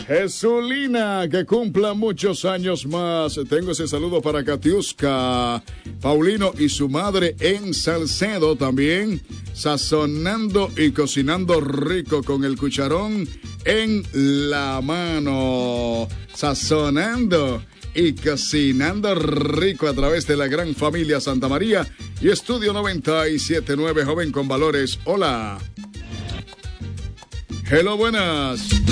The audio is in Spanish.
Jesulina, que cumpla muchos años más. Tengo ese saludo para Katiuska, Paulino y su madre en Salcedo también, sazonando y cocinando rico con el cucharón en la mano, sazonando y cocinando rico a través de la gran familia Santa María y Estudio 97.9, joven con valores. Hola. Hello, buenas.